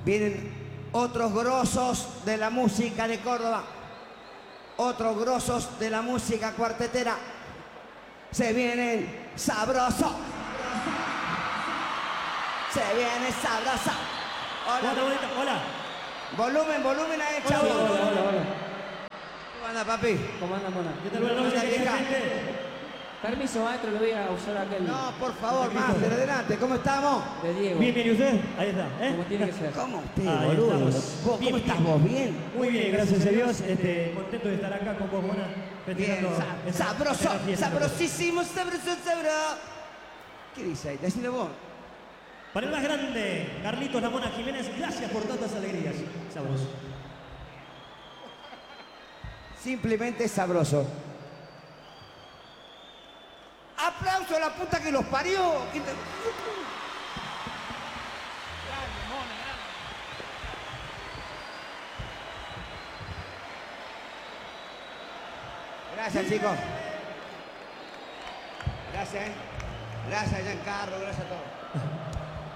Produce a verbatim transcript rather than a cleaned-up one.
Vienen otros grosos de la música de Córdoba. Otros grosos de la música cuartetera. Se vienen sabroso. Se viene sabroso. Hola, Hola, bonita, hola. Volumen, volumen ahí, chavo. Hola, hola, hola, hola. ¿Cómo anda, papi? ¿Cómo anda, mona? ¿Qué tal? Buenas noches, Vieja. gente. Permiso, maestro, le voy a usar aquel No, por favor, máster, adelante. ¿Cómo estamos? de Diego. Bien, bien, ¿y usted? Ahí está, ¿eh? Como tiene que ser. ¿Cómo usted, Ahí boludo? estamos. ¿Vos, ¿Cómo Bien, estás bien. vos? ¿Bien? Muy bien, gracias a Dios. Este, contento de estar acá con vos, Mona. Bien, festejando sa- esta- sabroso, esta fiesta. sabrosísimo, sabroso, sabroso. ¿Qué dice ahí? Decilo vos. Para el más grande, Carlitos La Mona Jiménez, gracias por tantas alegrías. Sabroso. Simplemente sabroso. ¡Aplauso a la puta que los parió! ¿Qué te- Gracias, chicos. Gracias, ¿eh? Gracias, Giancarlo. Gracias a todos.